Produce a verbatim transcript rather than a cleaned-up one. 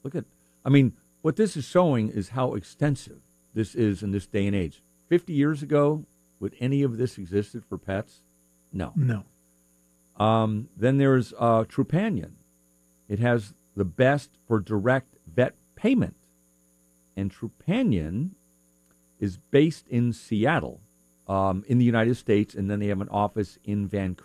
Look at, I mean, what this is showing is how extensive this is in this day and age. Fifty years ago, would any of this existed for pets? No. No. Um, then there's uh, Trupanion. It has the best for direct vet payment. And Trupanion is based in Seattle, um, in the United States, and then they have an office in Vancouver.